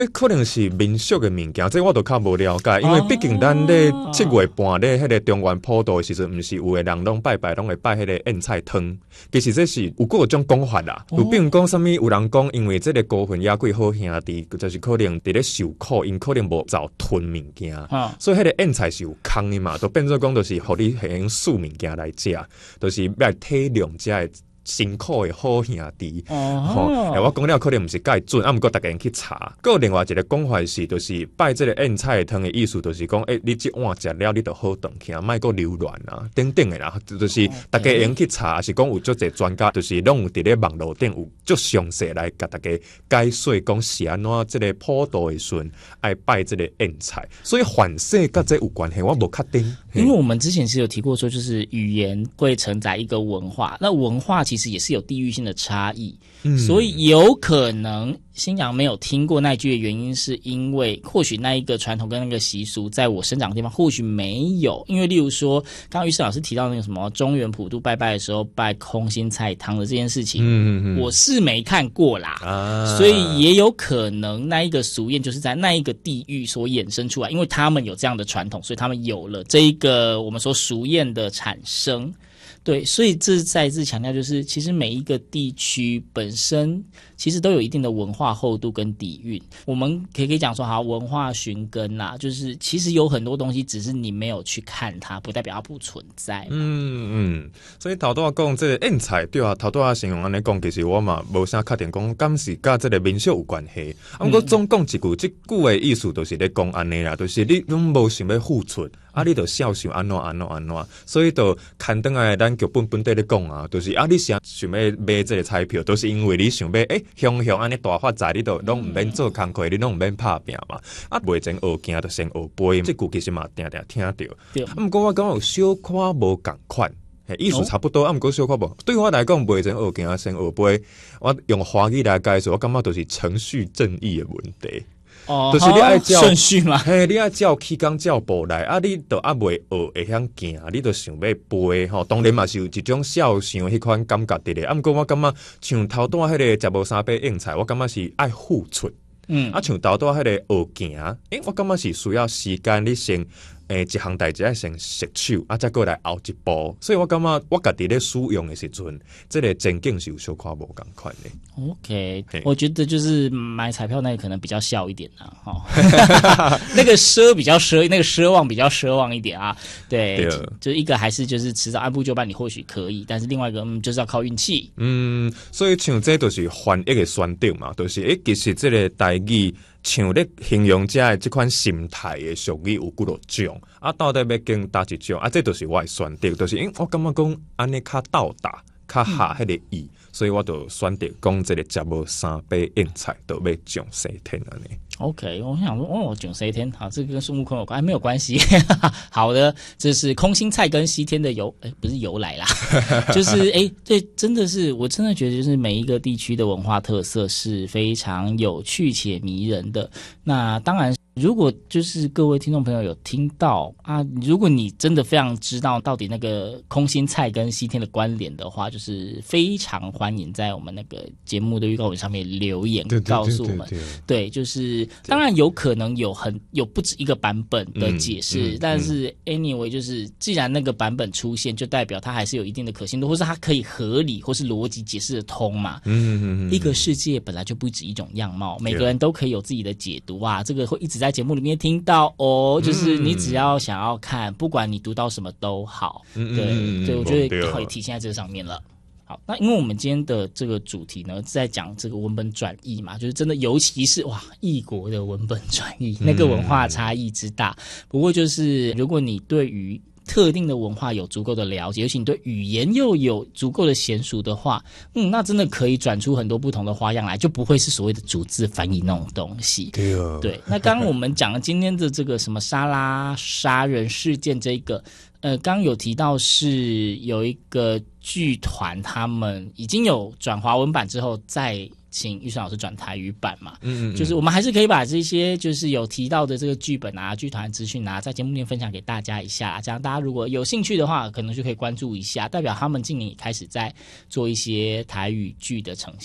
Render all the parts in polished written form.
可能是民俗的物件，这我都较无了解，因为毕竟咱咧7月半咧迄个中原普渡的时阵，毋是有的人拢拜拜拢会拜迄个宴菜汤，其实这是有各种讲法啦。有比如讲啥物，有人讲因为这个孤魂野鬼好兄弟，就是可能伫咧受苦，因可能无早吞物件，所以迄个宴菜是有空的嘛，都变做讲就是互你用素物件来食，就是要体谅这个辛苦的好兄弟，我讲了可能毋是介准，毋过大家人去查。个另外一个讲法是，就是拜这个宴菜汤的意思，就是讲，你这碗食了，你就好顿起，莫个留恋啊，等等的啦。就是大家人去查，还是讲有足侪专家，就是拢有伫咧网络顶有足详细来甲大家解说，讲是安怎这个普渡的时阵爱拜这个宴菜，所以反式甲这有关系，我无确定。 因为我们之前是有提过说，就是语言会承载一个文化，那文化其实也是有地域性的差异，所以有可能新阳没有听过那句的原因，是因为或许那一个传统跟那个习俗，在我生长的地方或许没有。因为例如说，刚刚于适老师提到那个什么中原普渡拜拜的时候拜空心菜汤的这件事情，我是没看过啦，所以也有可能那一个俗谚就是在那一个地域所衍生出来，因为他们有这样的传统，所以他们有了这一个我们说俗谚的产生。对，所以这再次强调，就是其实每一个地区本身其实都有一定的文化厚度跟底蕴。我们可以讲说，好，文化寻根啦，就是其实有很多东西，只是你没有去看它，不代表它不存在。 所以头拄仔讲这个宴菜，对啊，头拄仔形容安尼讲，其实我嘛无啥确定讲，敢是甲这个民俗有关系。不过总讲一句，这句的意思就是咧讲安尼啦，就是你拢无想要付出。你就笑想安怎，所以就牵转来咱剧本地咧讲啊，就是你想要买这个彩票，都是因为你想要雄安尼大发财，你都拢毋免做工课，你拢毋免拍拼嘛。未前学行就先学飞，这句其实嘛定听到。不过我感觉有小可无共款。意思差不多，毋过小可无。对我来讲，未前学行先学飞，我用华语来解释，我感觉就是程序正义的问题。就是你爱照顺序嘛， 你爱照期间照步来，你都未学会晓行，你就想要背吼。当然嘛是有一种孝想迄款感觉伫咧。不过我感觉像头段迄个食无三杯硬菜，我感觉是爱付出。像头段迄个学行，我感觉是需要时间，你先。一项代志要先熟手，再过来后一步，所以我感觉我家己咧使用的时阵，这个情景是有小可无共款的。 OK， 我觉得就是买彩票那个可能比较小一点啊，那个奢比较奢，那个奢望比较奢望一点啊。对，就一个还是就是迟早按部就班，你或许可以，但是另外一个就是要靠运气。 所以像这就是翻译的选择嘛，就是其实这个台语。像咧形容这款心态的俗语有几多种到底要经哪一种这就是我的选择，就是我感觉讲安尼较斗打较下迄个意，所以我就选择讲这个食无三杯硬菜都要上西天安尼。 OK， 我想说囧西天，好，这个跟孙悟空有关，没有关系。好的，这是空心菜跟西天的不是由来啦，就是对，真的是，我真的觉得就是每一个地区的文化特色是非常有趣且迷人的。那当然。如果就是各位听众朋友有听到如果你真的非常知道到底那个空心菜跟西天的关联的话，就是非常欢迎在我们那个节目的预告文上面留言告诉我们。对，就是当然有可能有不止一个版本的解释，但是 anyway 就是既然那个版本出现，就代表它还是有一定的可信度，或是它可以合理或是逻辑解释得通嘛。一个世界本来就不止一种样貌，每个人都可以有自己的解读这个会一直在节目里面听到就是你只要想要看，不管你读到什么都好，对，我觉得可以体现在这上面了。好，那因为我们今天的这个主题呢，在讲这个文本转译嘛，就是真的，尤其是异国的文本转译，那个文化差异之大。不过就是如果你对于特定的文化有足够的了解，尤其你对语言又有足够的娴熟的话，那真的可以转出很多不同的花样来，就不会是所谓的逐字翻译那种东西。对，那刚刚我们讲了今天的这个什么沙拉杀人事件，这个刚刚有提到是有一个剧团，他们已经有转华文版之后再请玉顺老师转台语版嘛，就是我们还是可以把这些就是有提到的这个剧本剧团资讯在节目里面分享给大家一下，这样大家如果有兴趣的话，可能就可以关注一下，代表他们今年也开始在做一些台语剧的呈现嘛。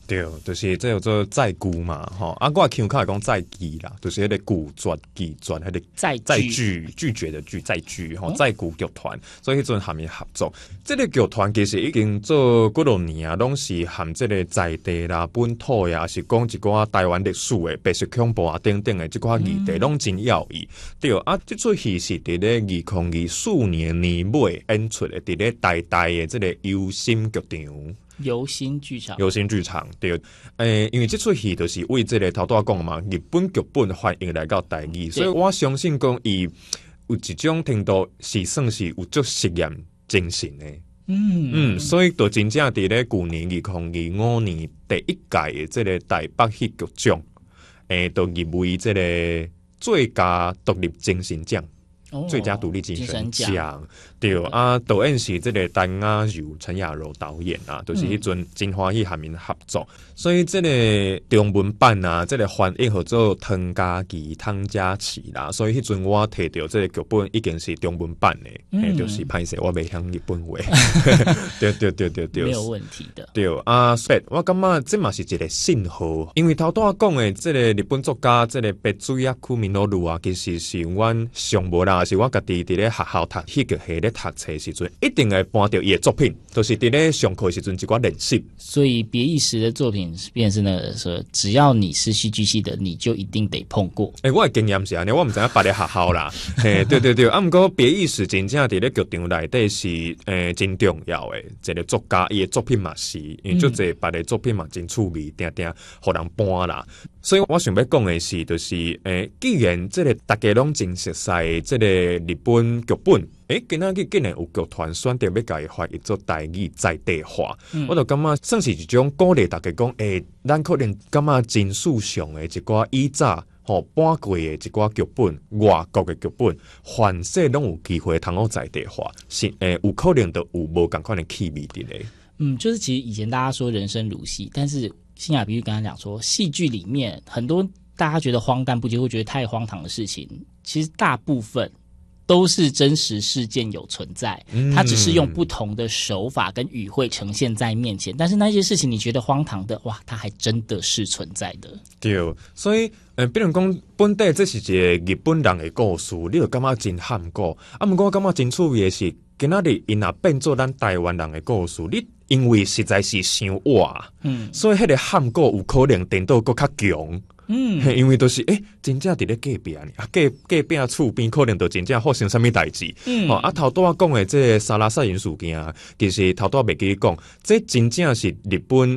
对，就是这叫做载具嘛，吼啊，我听开讲载具啦，就是迄个拒绝拒绝迄个载具拒绝的拒载具吼，载具剧团，所以迄阵下面合作，这个剧团其实已经做几多年啊，拢是含这个在地啦、本土呀，是讲一寡台湾历史的白色恐怖啊等等的这寡议题，拢真要义。对啊，这出戏是伫咧2024年年尾演出的，伫咧台大的这个优心剧场。 游心剧场对，因为这出戏就是为这个头拄讲嘛，日本剧本翻译来到台语，所以我相信讲伊有一种程度是算是有足实验精神的。所以就真正伫咧去年2025年第一届的这个台北戏剧奖，就入围这个最佳独立精神奖。最佳独立精神奖，对啊，导演是这个陈雅柔导演啊，就是迄阵真欢喜下面合作，所以这个中文版啊，这个翻译叫做汤家琪、汤家琪啦，所以迄阵我摕到这个剧本已经是中文版的，就是歹势我袂晓日本话，对， 没有问题的。 对啊，我感觉这嘛是一个信号，因为头拄讲的这个日本作家，这个白水啊、库米诺鲁啊，其实是阮上无啦。是我家己伫咧学校读戏剧系咧读册时阵，一定会搬到伊的作品，就是伫咧上课时阵一寡练习。 所以别一时的作品便是那个说，只要你是戏剧系的，你就一定得碰过。 我的经验是安尼，我唔知影别咧学校啦。对，啊，毋过别一时真正伫咧剧场内底是真重要的一个作家，伊的作品嘛是，因为足侪别的作品嘛真趣味，定互人搬啦。所以我想要讲的是，就是既然这个大家拢真熟悉这个日本剧本，今仔日竟然有剧团选择要甲伊翻译做台语在地化，我就感觉算是一种鼓励大家讲，咱可能感觉真史上的一寡以早搬过的一寡剧本，外国的剧本，凡世拢有机会通好在地化，是有可能都有无同款的气味伫咧。 就是其实以前大家说人生如戏，但是新雅比喻跟他讲说，戏剧里面很多大家觉得荒诞不经，会觉得太荒唐的事情，其实大部分都是真实事件有存在，它只是用不同的手法跟语汇呈现在面前，但是那些事情你觉得荒唐的，哇，它还真的是存在的。 对，所以比如讲本地这是一个日本人的故事，你就感觉真罕过，不过我感觉真趣味的是，今仔日因也变做咱台湾人的故事，你因为实在是伤活，所以迄个罕过有可能变到更较强。因为都是真正伫咧隔壁啊，隔壁厝边可能就真正发生什么代志。头拄仔讲的这个沙拉杀人事件啊，其实头拄仔袂记你讲，这真正是日本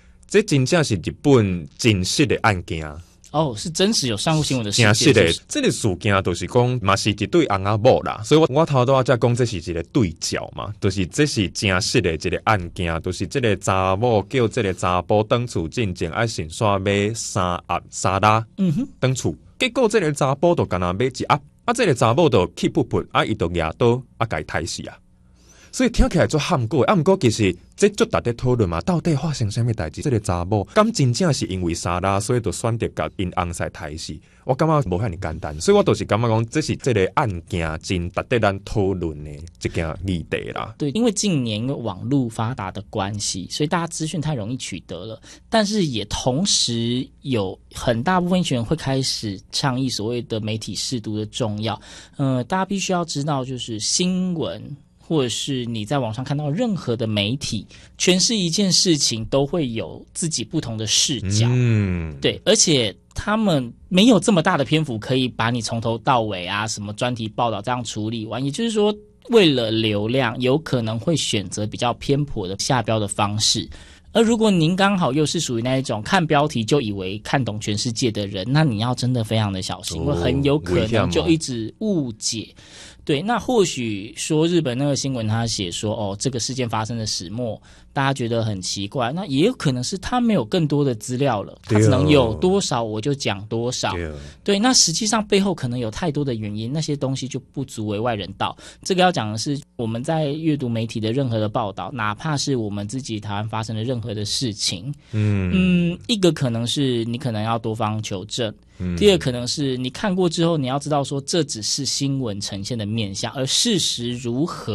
真实的案件。 是真实有上过新闻的事件。 真实的，这个事件就是讲，嘛是一对翁仔某啦，所以我头拄仔才讲这是一个对照嘛，就是这是真实的一个案件，就是这个查某叫这个查甫登厝进前爱先煞买三拉，登厝，结果这个查甫就干那买一盒，这个查某就气噗噗，伊就举刀甲伊杀死啊。所以听起来做罕过，不过其实这就大家讨论嘛，到底发生什么代志？这个查某，敢真正是因为杀啦，所以就选择甲因翁婿杀死？我感觉无遐尼简单，所以我就是感觉讲，这是这个案件真值得咱讨论的一件议题啦。 对，因为近年因为网络发达的关系，所以大家资讯太容易取得了，但是也同时有很大部分一群人会开始倡议所谓的媒体识读的重要。大家必须要知道，就是新闻。或者是你在网上看到任何的媒体诠释一件事情都会有自己不同的视角，对，而且他们没有这么大的篇幅可以把你从头到尾啊什么专题报道这样处理完，也就是说为了流量有可能会选择比较偏颇的下标的方式，而如果您刚好又是属于那一种看标题就以为看懂全世界的人，那你要真的非常的小心，会很有可能就一直误解。对，那或许说日本那个新闻他写说这个事件发生的始末大家觉得很奇怪，那也有可能是他没有更多的资料了，他只能有多少我就讲多少。对，那实际上背后可能有太多的原因，那些东西就不足为外人道。这个要讲的是我们在阅读媒体的任何的报道，哪怕是我们自己台湾发生的任何的事情，一个可能是你可能要多方求证，第二可能是你看过之后你要知道说这只是新闻呈现的面向，而事实如何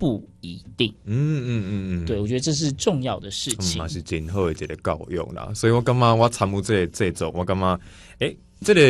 不一定。对，我觉得这是重要的事情。 嘛是真好的一个教育啦，所以我感觉我参与这个制作，我感觉这个